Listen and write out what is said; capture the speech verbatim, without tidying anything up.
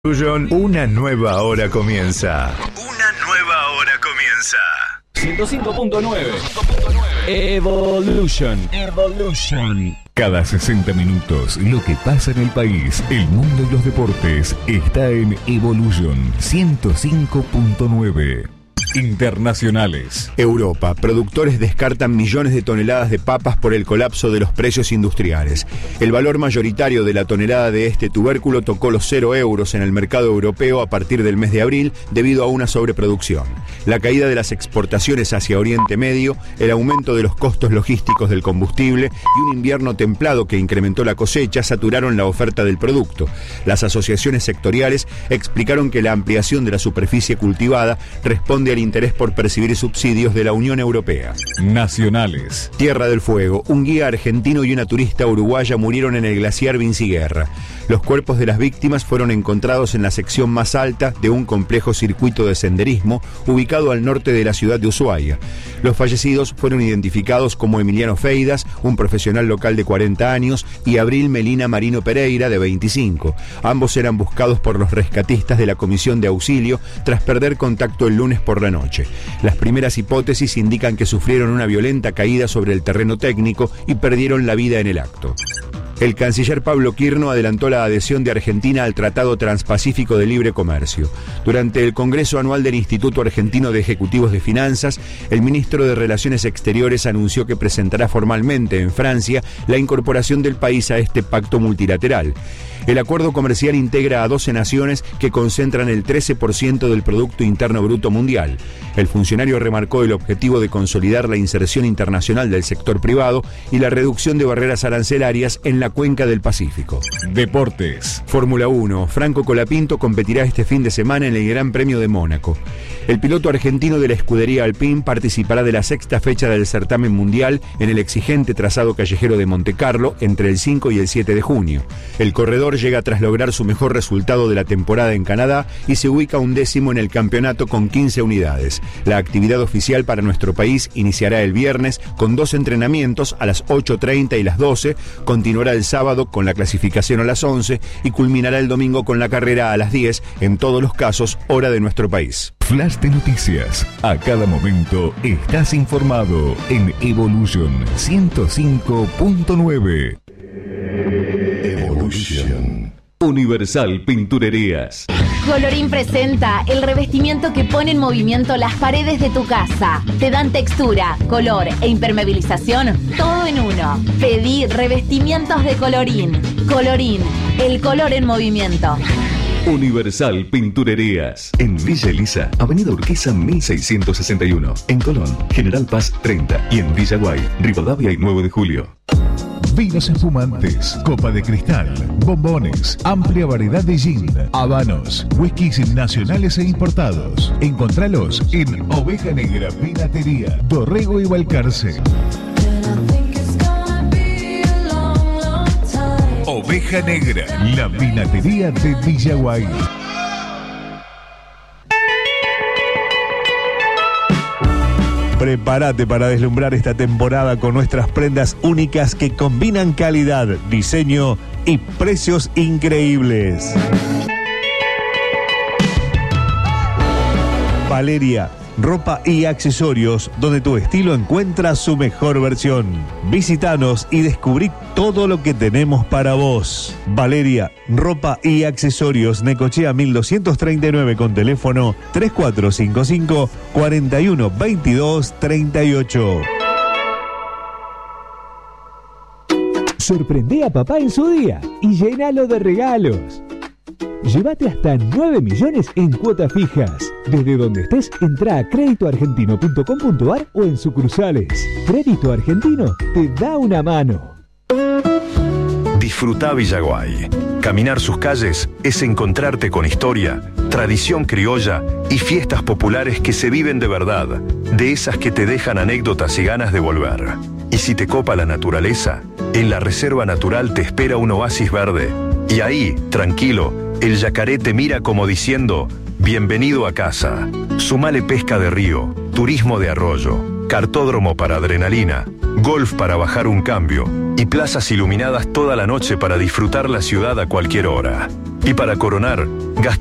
Una nueva hora comienza. Una nueva hora comienza. ciento cinco punto nueve Evolution. Evolution. Cada sesenta minutos, lo que pasa en el país, el mundo y los deportes está en Evolution ciento cinco punto nueve. Internacionales. Europa. Productores descartan millones de toneladas de papas por el colapso de los precios industriales. El valor mayoritario de la tonelada de este tubérculo tocó los cero euros en el mercado europeo a partir del mes de abril debido a una sobreproducción. La caída de las exportaciones hacia Oriente Medio, el aumento de los costos logísticos del combustible y un invierno templado que incrementó la cosecha saturaron la oferta del producto. Las asociaciones sectoriales explicaron que la ampliación de la superficie cultivada responde al interés por percibir subsidios de la Unión Europea. Nacionales. Tierra del Fuego. Un guía argentino y una turista uruguaya murieron en el glaciar Vinciguerra. Los cuerpos de las víctimas fueron encontrados en la sección más alta de un complejo circuito de senderismo ubicado al norte de la ciudad de Ushuaia. Los fallecidos fueron identificados como Emiliano Feidas, un profesional local de cuarenta años, y Abril Melina Marino Pereira, de veinticinco. Ambos eran buscados por los rescatistas de la Comisión de Auxilio tras perder contacto el lunes por la noche. Las primeras hipótesis indican que sufrieron una violenta caída sobre el terreno técnico y perdieron la vida en el acto. El canciller Pablo Quirno adelantó la adhesión de Argentina al Tratado Transpacífico de Libre Comercio. Durante el Congreso Anual del Instituto Argentino de Ejecutivos de Finanzas, el ministro de Relaciones Exteriores anunció que presentará formalmente en Francia la incorporación del país a este pacto multilateral. El acuerdo comercial integra a doce naciones que concentran el trece por ciento del Producto Interno Bruto mundial. El funcionario remarcó el objetivo de consolidar la inserción internacional del sector privado y la reducción de barreras arancelarias en la cuenca del Pacífico. Deportes. Fórmula uno. Franco Colapinto competirá este fin de semana en el Gran Premio de Mónaco. El piloto argentino de la escudería Alpine participará de la sexta fecha del certamen mundial en el exigente trazado callejero de Montecarlo entre el cinco y el siete de junio. El corredor llega tras lograr su mejor resultado de la temporada en Canadá y se ubica undécimo en el campeonato con quince unidades. La actividad oficial para nuestro país iniciará el viernes con dos entrenamientos a las ocho treinta y las doce, continuará el sábado con la clasificación a las once y culminará el domingo con la carrera a las diez, en todos los casos hora de nuestro país. Flash de noticias. A cada momento estás informado en Evolution ciento cinco punto nueve. Evolution. Universal Pinturerías. Colorín presenta el revestimiento que pone en movimiento las paredes de tu casa. Te dan textura, color e impermeabilización, todo en uno. Pedí revestimientos de Colorín. Colorín, el color en movimiento. Universal Pinturerías. En Villa Elisa, Avenida Urquiza mil seiscientos sesenta y uno. En Colón, General Paz treinta. Y en Villaguay, Rivadavia y nueve de julio. Vinos espumantes, copa de cristal, bombones, amplia variedad de gin, habanos, whiskies nacionales e importados. Encontralos en Oveja Negra Vinatería, Dorrego y Balcarce. Oveja Negra, la vinatería de Villaguay. Prepárate para deslumbrar esta temporada con nuestras prendas únicas que combinan calidad, diseño y precios increíbles. Valeria, ropa y accesorios donde tu estilo encuentra su mejor versión. Visítanos y descubrí todo lo que tenemos para vos. Valeria, ropa y accesorios, Necochea mil doscientos treinta y nueve con teléfono tres cuatro cinco cinco, cuatro uno dos dos, tres ocho. Sorprende a papá en su día y llénalo de regalos. Llévate hasta nueve millones en cuotas fijas. Desde donde estés, entra a crédito argentino punto com punto ar o en sucursales. Crédito Argentino te da una mano. Disfrutá Villaguay. Caminar sus calles es encontrarte con historia, tradición criolla y fiestas populares que se viven de verdad, de esas que te dejan anécdotas y ganas de volver. Y si te copa la naturaleza, en la Reserva Natural te espera un oasis verde. Y ahí, tranquilo, el yacaré te mira como diciendo: bienvenido a casa. Sumale pesca de río, turismo de arroyo, cartódromo para adrenalina, golf para bajar un cambio y plazas iluminadas toda la noche para disfrutar la ciudad a cualquier hora. Y para coronar,